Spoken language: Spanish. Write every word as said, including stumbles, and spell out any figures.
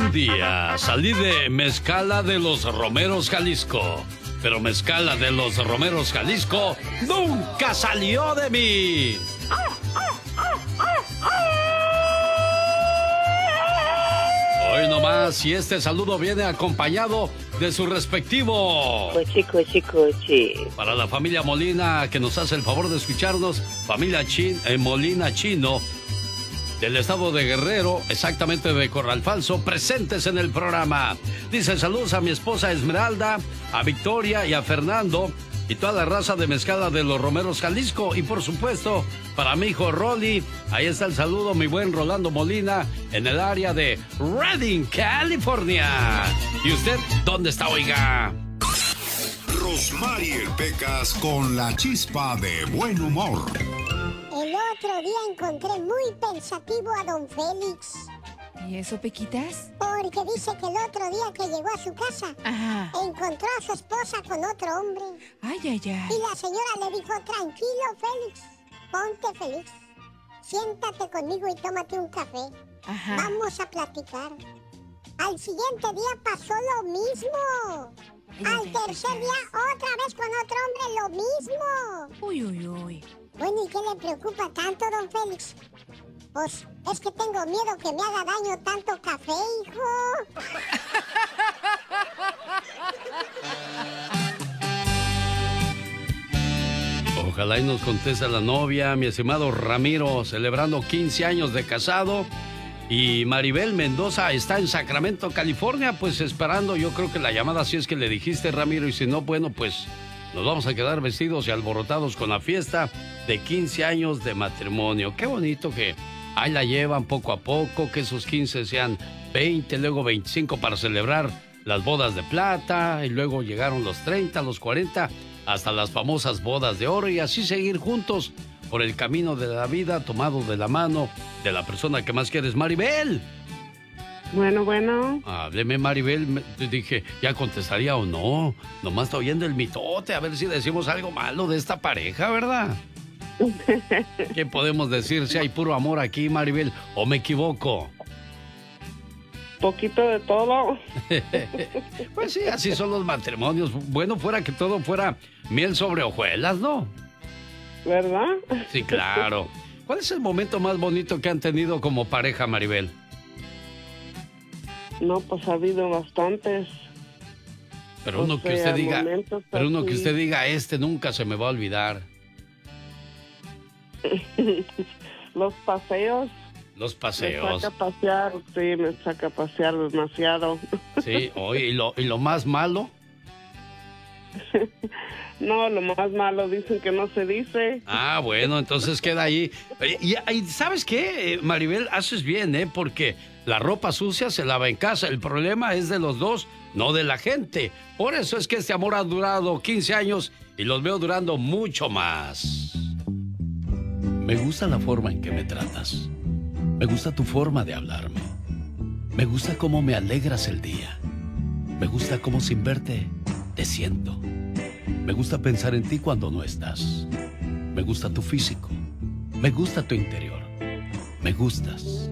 Un día salí de Mezcala de los Romeros, Jalisco. Pero Mezcala de los Romeros, Jalisco nunca salió de mí. Hoy nomás, y este saludo viene acompañado de su respectivo... Cochi, cochi, cochi. Para la familia Molina, que nos hace el favor de escucharnos, familia Chin, eh, Molina Chino, del estado de Guerrero, exactamente de Corral Falso, presentes en el programa. Dice saludos a mi esposa Esmeralda, a Victoria y a Fernando, y toda la raza de Mezcala de los Romeros, Jalisco. Y por supuesto, para mi hijo Rolly, ahí está el saludo, mi buen Rolando Molina, en el área de Redding, California. ¿Y usted dónde está, oiga? Rosmarie Pecas con la chispa de buen humor. El otro día encontré muy pensativo a don Félix. ¿Y eso, Pequitas? Porque dice que el otro día que llegó a su casa, Ajá. encontró a su esposa con otro hombre. Ay, ay, ay. Y la señora le dijo, tranquilo, Félix, ponte feliz. Siéntate conmigo y tómate un café. Ajá. Vamos a platicar. Al siguiente día pasó lo mismo. Ay, Al ay, tercer ay, día, otra vez con otro hombre, lo mismo. Uy, uy, uy. Bueno, ¿y qué le preocupa tanto, don Félix? Pues es que tengo miedo que me haga daño tanto café, hijo. Ojalá y nos conteste la novia, mi estimado Ramiro, celebrando quince años de casado. Y Maribel Mendoza está en Sacramento, California, pues esperando, yo creo que la llamada, si es que le dijiste, Ramiro, y si no, bueno, pues nos vamos a quedar vestidos y alborotados con la fiesta de quince años de matrimonio. Qué bonito que ahí la llevan poco a poco, que esos quince sean veinte, luego veinticinco para celebrar las bodas de plata, y luego llegaron los treinta, los cuarenta, hasta las famosas bodas de oro, y así seguir juntos por el camino de la vida, tomado de la mano de la persona que más quieres. Maribel. Bueno, bueno. Hábleme, Maribel. Me, dije, ¿ya contestaría o no? Nomás está oyendo el mitote, a ver si decimos algo malo de esta pareja, ¿verdad? ¿Qué podemos decir? Si hay puro amor aquí, Maribel, ¿o me equivoco? Poquito de todo. Pues sí, así son los matrimonios. Bueno, fuera que todo fuera miel sobre hojuelas, ¿no? ¿Verdad? Sí, claro. ¿Cuál es el momento más bonito que han tenido como pareja, Maribel? No, pues ha habido bastantes. Pero uno o que sea, usted diga, pero uno así. que usted diga, este nunca se me va a olvidar. Los paseos. Los paseos. Me saca a pasear, sí, me saca a pasear demasiado. Sí, oye, ¿y lo, y lo más malo? No, lo más malo dicen que no se dice. Ah, bueno, entonces queda ahí. Y, y ¿sabes qué, Maribel? Haces bien, ¿eh? Porque la ropa sucia se lava en casa. El problema es de los dos, no de la gente. Por eso es que este amor ha durado quince años y los veo durando mucho más. Me gusta la forma en que me tratas. Me gusta tu forma de hablarme. Me gusta cómo me alegras el día. Me gusta cómo sin verte te siento. Me gusta pensar en ti cuando no estás. Me gusta tu físico. Me gusta tu interior. Me gustas.